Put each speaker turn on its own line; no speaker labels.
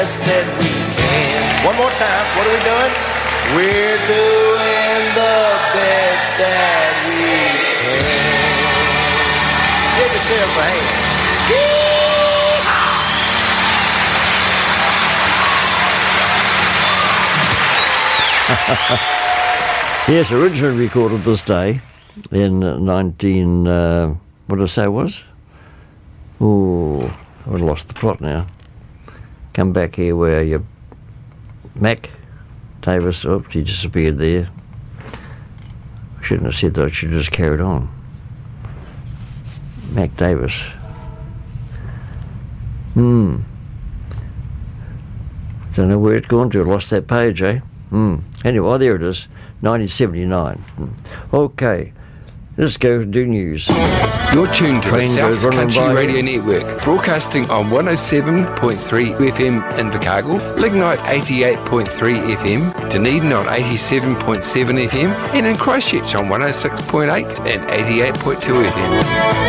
that we can. One more time. What are we doing? We're doing the best that we can. Give yourself a hand.
Yes, originally recorded this day in 19... what did I say it was? Oh, I lost the plot now. Come back here where you... Mac Davis, oops, he disappeared there. I shouldn't have said that, I should have just carried on. Mac Davis. Don't know where it's gone to, I lost that page, eh? Anyway, there it is, 1979. Okay, let's go do news.
You're tuned to the
Train goes
South
running
Country
by.
Radio Network, broadcasting on 107.3 FM in Invercargill, Lignite 88.3 FM, Dunedin on 87.7 FM, and in Christchurch on 106.8 and 88.2 FM.